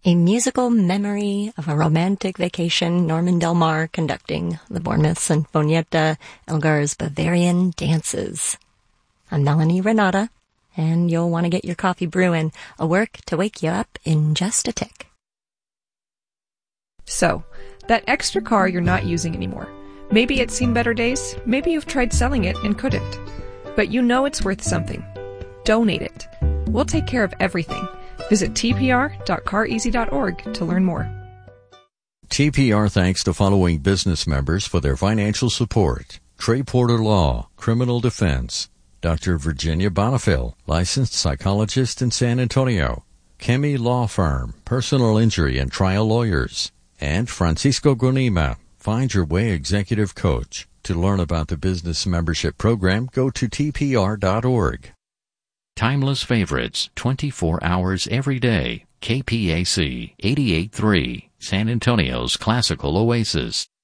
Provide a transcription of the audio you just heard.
A musical memory of a romantic vacation, Norman Del Mar conducting the Bournemouth Sinfonietta, Elgar's Bavarian Dances. I'm Melanie Renata, and you'll want to get your coffee brewing, a work to wake you up in just a tick. So, that extra car you're not using anymore. Maybe it's seen better days, maybe you've tried selling it and couldn't. But you know it's worth something. Donate it. We'll take care of everything. Visit tpr.careasy.org to learn more. TPR thanks the following business members for their financial support. Trey Porter Law, Criminal Defense. Dr. Virginia Bonifil, licensed psychologist in San Antonio. Chemi Law Firm, personal injury and trial lawyers. And Francisco Gronima, Find Your Way Executive Coach. To learn about the business membership program, go to tpr.org. Timeless favorites, 24 hours every day. KPAC 88.3, San Antonio's classical oasis.